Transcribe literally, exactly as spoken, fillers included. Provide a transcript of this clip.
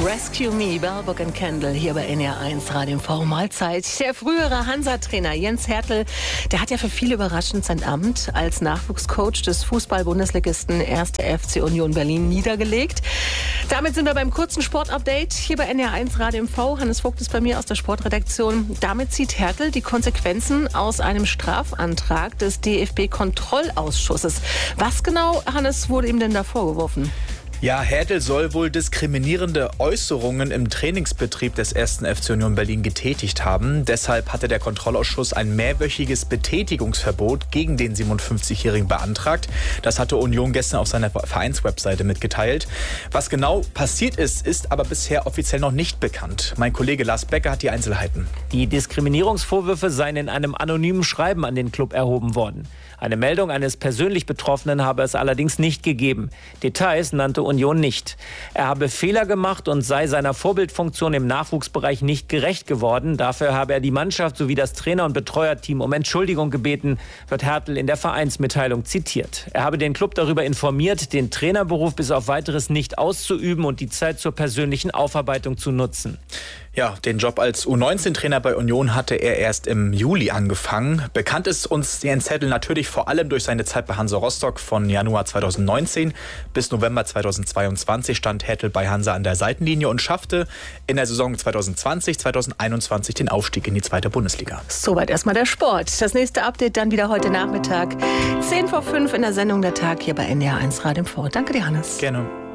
Rescue Me, Bellbook and Candle hier bei N R eins Radio M V. Mahlzeit. Der frühere Hansa-Trainer Jens Hertel, der hat ja für viele überraschend sein Amt als Nachwuchscoach des Fußball-Bundesligisten erster F C Union Berlin niedergelegt. Damit sind wir beim kurzen Sportupdate hier bei N R eins Radio M V. Hannes Vogt ist bei mir aus der Sportredaktion. Damit zieht Hertel die Konsequenzen aus einem Strafantrag des D F B-Kontrollausschusses. Was genau, Hannes, wurde ihm denn da vorgeworfen? Ja, Hertel soll wohl diskriminierende Äußerungen im Trainingsbetrieb des ersten F C Union Berlin getätigt haben. Deshalb hatte der Kontrollausschuss ein mehrwöchiges Betätigungsverbot gegen den siebenundfünfzigjährigen beantragt. Das hatte Union gestern auf seiner Vereinswebseite mitgeteilt. Was genau passiert ist, ist aber bisher offiziell noch nicht bekannt. Mein Kollege Lars Becker hat die Einzelheiten. Die Diskriminierungsvorwürfe seien in einem anonymen Schreiben an den Club erhoben worden. Eine Meldung eines persönlich Betroffenen habe es allerdings nicht gegeben. Details nannte Union nicht. Er habe Fehler gemacht und sei seiner Vorbildfunktion im Nachwuchsbereich nicht gerecht geworden. Dafür habe er die Mannschaft sowie das Trainer- und Betreuerteam um Entschuldigung gebeten, wird Hertel in der Vereinsmitteilung zitiert. Er habe den Club darüber informiert, den Trainerberuf bis auf Weiteres nicht auszuüben und die Zeit zur persönlichen Aufarbeitung zu nutzen. Ja, den Job als U neunzehn Trainer bei Union hatte er erst im Juli angefangen. Bekannt ist uns Jens Hertel natürlich vor allem durch seine Zeit bei Hansa Rostock. Von Januar zweitausendneunzehn bis November zweitausendzweiundzwanzig stand Hertel bei Hansa an der Seitenlinie und schaffte in der Saison zweitausendzwanzig zweitausendeinundzwanzig den Aufstieg in die zweite Bundesliga. Soweit erstmal der Sport. Das nächste Update dann wieder heute Nachmittag. zehn vor fünf in der Sendung Der Tag hier bei N R eins Radio M V. Danke dir, Hannes. Gerne.